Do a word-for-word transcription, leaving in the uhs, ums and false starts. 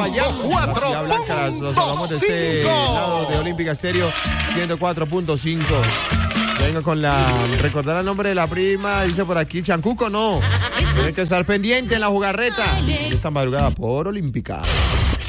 cuatro Blanca, los saludamos de este lado de Olímpica Estéreo ciento cuatro punto cinco. Vengo con la... Recordar el nombre de la prima, dice por aquí, Chancuco no. Tiene que estar pendiente en la jugarreta. Esta madrugada por Olímpica.